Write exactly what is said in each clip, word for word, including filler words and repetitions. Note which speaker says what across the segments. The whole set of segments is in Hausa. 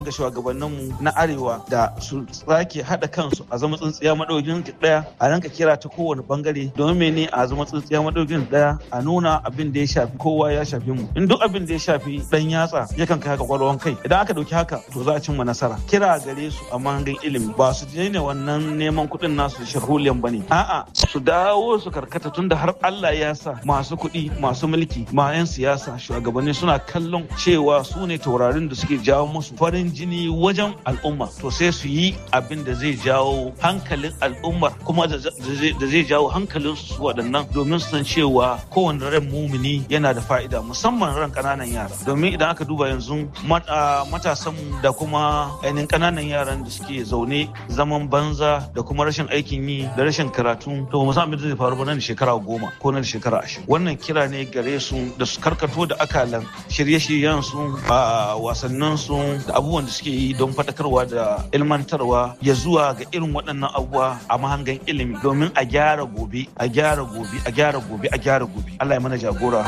Speaker 1: ga shugabanninmu na arewa da su sake haɗa kansu a zama tsintsiya maɗaukin ɗaya a ranka kira ta kowane bangare domin mene a zama tsintsiya maɗaukin ɗaya a nuna abin da ya shafi kowa ya shafi mu in duk abin da ya shafi ɗan yatsa yakan kai haka kwalwan kai idan aka ɗauki haka to za a cimma nasara kira gare su a mahangan ilimi ba su daina wannan neman kuɗin nasu sharholiyan bane a'a su dawo su karkata tunda har Allah ya sa masu kuɗi masu mulki ma 'yan siyasa shugabanni suna kallon cewa su ne taurarin da suke jawo musu farin jini wajen al'umma to sai su yi abin da zai jawo hankalin al'ummar kuma da zai jawo hankalin su waɗannan domin su san cewa kowane ran mumini yana da fa'ida musamman ran ƙananan yara domin idan aka duba yanzu matasan da kuma ainihin ƙananan yaran da suke zaune zaman banza da kuma rashin aikin yi da rashin karatu to mu san abin da zai faru ba nan shekara goma ko nan shekara ashirin wannan kira ne gare su da su karkato da akalan shirye-shiryen su a wasannin su da abubuwan da suke yi don faɗakarwa da ilmantarwa ya zuwa ga irin waɗannan abubuwa a mahangan ilimi domin a gyara gobe a gyara gobe a gyara gobe a gyara gobe Allah ya mana jagora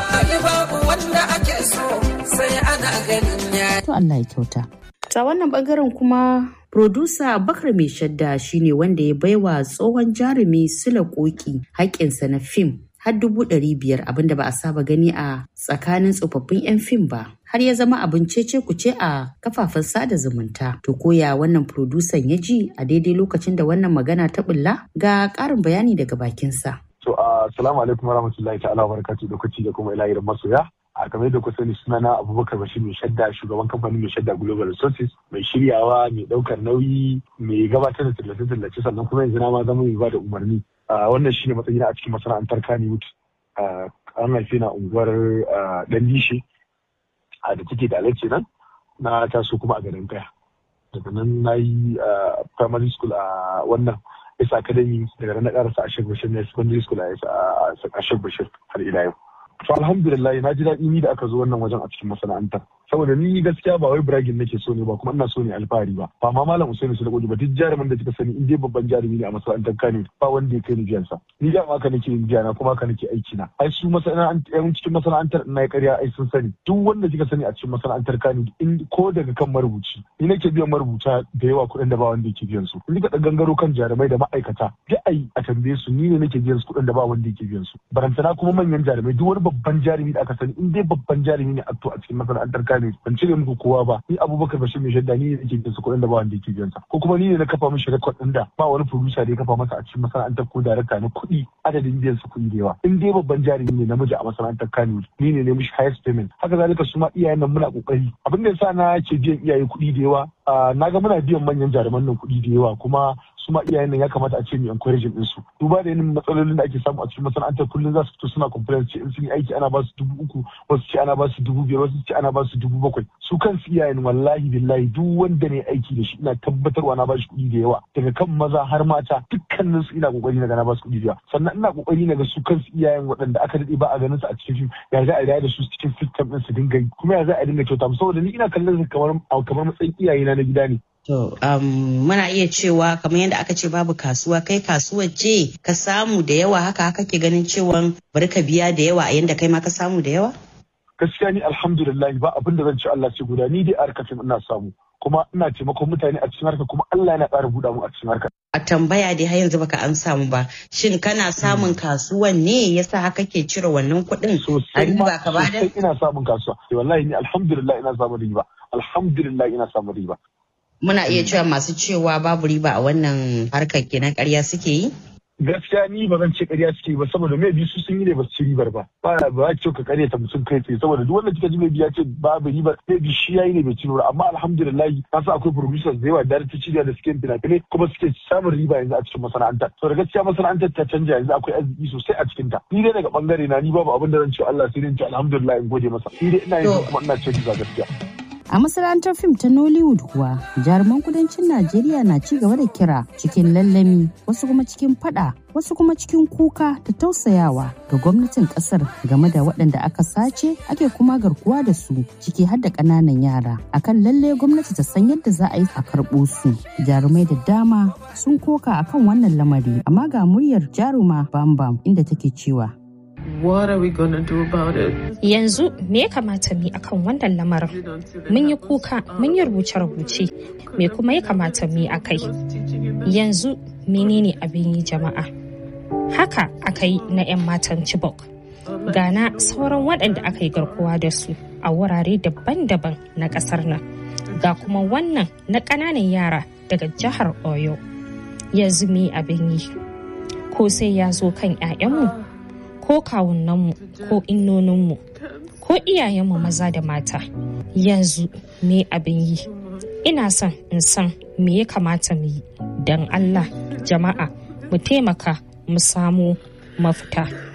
Speaker 2: to Allah ya kyauta ta wannan bangaren kuma Produsa Bakar Mai Shadda shine wanda ya baiwa tsohon jarumi Sule Koki haƙƙinsa na fim har dubu ɗari biyar abinda ba a saba gani a tsakanin tsofaffin 'yan fim ba. Har ya zama abin cece kuce a kafafen sada zumunta. To koya wannan produsan ya ji a daidai lokacin da wannan magana ta bulla ga ƙarin bayani daga bakinsa.
Speaker 3: To assalamu alaikum warahmatullahi ta'ala wabarakatuh lokaci da kuma ilahirin masoya. A kamar da kusa ne sunana Abubakar Bashir Mai Shadda shugaban kamfanin Mai Shadda Global Resources mai shiryawa mai daukar nauyi mai gabatar da tallace-tallace sannan kuma yanzu na ma zama mai ba da umarni. Wannan shine matsayina a cikin masana'antar Kannywood. An haife na unguwar Dandishe da take da alace nan na taso kuma a garin Kaya. Daga nan na yi primary school a wannan Isa Academy daga nan na karasa a Sheikh Bashir na secondary school a Sheikh Bashir har ila yau. To alhamdulillah na ji daɗi ni da aka zo wannan wajen a cikin masana'antar. Saboda ni gaskiya ba wai bragin nake so ne ba kuma ina so ne alfahari ba. Ba ma malam Usaini su da goji ba duk jarumin da kika sani in dai babban jarumi ne a masana'antar Kano ba wanda ya kai ni biyan sa. Ni da ma haka nake yin biya na kuma haka nake aiki na. Ai su masana'antar cikin masana'antar ina ƙarya ai sun sani. Duk wanda kika sani a cikin masana'antar Kano in ko daga kan marubuci ni nake biyan marubuta da yawa kuɗin da ba wanda yake biyan su. In kika gangaro kan jarumai da ma'aikata duk ai a tambaye su ni ne nake biyan su kuɗin da ba wanda yake biyan su. Barantana kuma manyan jarumai duk wani babban jarumi da aka sani in dai babban jarumi ne a to a cikin masana'antar Kano ban cire muku kowa ba ni Abubakar Bashir Mai Shadda ni ne nake biyan su kuɗin da ba wanda yake biyan sa ko kuma ni ne na kafa mishi record din da ba wani producer da ya kafa masa a cikin masana'antar ko director na kuɗi adadin biyan su kuɗi da yawa in dai babban jarumi ne namiji a masana'antar Kano ni ne ne mishi highest payment haka zalika su ma iyayen nan muna kokari abin da yasa na ke biyan iyaye kuɗi da yawa na ga muna biyan manyan jaruman nan kuɗi da yawa kuma su ma iyayen nan ya kamata a ce mu encouraging din su duba da yanin matsalolin da ake samu a cikin masana'antar kullum za su fito suna complain ce in sun yi aiki ana ba su dubu uku wasu ce ana ba su dubu biyar wasu ce ana ba su dubu bakwai su kansu iyayen wallahi billahi duk wanda ne aiki da shi ina tabbatarwa na ba shi kuɗi da yawa daga kan maza har mata dukkanin su ina kokari na ga na ba su kuɗi da yawa sannan ina kokari na ga su kansu iyayen waɗanda aka daɗe ba a ganin su a cikin fim ya za a da su cikin system din su dinga yi kuma ya za a dinga kyauta saboda ni ina kallon su kamar kamar matsayin iyayena na gida ne.
Speaker 2: To, um, muna iya cewa kamar yadda aka ce babu kasuwa kai kasuwar ce ka samu da yawa haka haka ke ganin cewa bari ka biya da yawa a yanda kai ma ka samu da yawa?
Speaker 3: Gaskiya ni alhamdulillah ba abin da zan ci Allah ce guda ni dai a harkacin ina samu kuma ina taimakon mutane a cikin harka kuma Allah yana ƙara buɗa mu a cikin harka.
Speaker 2: A tambaya dai har yanzu baka an samu ba shin kana samun kasuwan ne yasa haka ke cire wannan kuɗin a riba ka bada?
Speaker 3: Sosai ina samun kasuwa wallahi ni alhamdulillah ina samun riba alhamdulillah ina samun riba.
Speaker 2: Muna iya cewa masu cewa babu riba a wannan harkar kenan ƙarya suke yi?
Speaker 3: Gaskiya ni ba zan ce ƙarya suke yi ba saboda mai bi su sun yi ne ba su ci ribar ba. Ba ba ce ka ƙarya ta mutum kai tsaye saboda duk wanda kika ji mai biya ce babu riba mai bi shi yayi ne bai ci riba amma alhamdulillah ka sa akwai producers da yawa da ta ci da suke fina-finai kuma suke samun riba yanzu a cikin masana'antar. To da gaskiya masana'antar ta canja yanzu akwai arziki sosai a cikin ta. Ni dai daga bangare na ni babu abin da zan ce Allah sai dai in ce alhamdulillah in gode masa. Ni dai ina yin kuma ina ce riba gaskiya.
Speaker 2: A masana'antar fim ta Nollywood kuwa jaruman kudancin Najeriya na ci gaba da kira cikin lallami wasu kuma cikin fada wasu kuma cikin kuka da tausayawa ga gwamnatin kasar game da waɗanda aka sace ake kuma garkuwa da su ciki har da ƙananan yara akan lalle gwamnati ta san yadda za a yi a karɓo su. Jarumai da dama sun koka akan wannan lamari amma ga muryar jaruma Bambam inda take cewa
Speaker 4: What are we gonna do about it?
Speaker 5: Yanzu me ya kamata mu yi akan wannan lamarin? Mun yi kuka, mun yi rubuce-rubuce, me kuma ya kamata mu yi akai? Yanzu menene abin yi jama'a? Haka aka yi na 'yan matan Chibok. Gana sauran waɗanda aka yi garkuwa da su a wurare daban-daban na ƙasar nan. Ga kuma wannan na ƙananan yara daga jihar Oyo. Yanzu mu yi abin yi. Ko sai ya zo kan 'ya'yanmu, ko kawunanmu, ko innoninmu, ko iyayenmu maza da mata. Yanzu mu yi abin yi. Ina son in san me ya kamata mu yi. Don Allah, jama'a, mu taimaka mu samu mafita.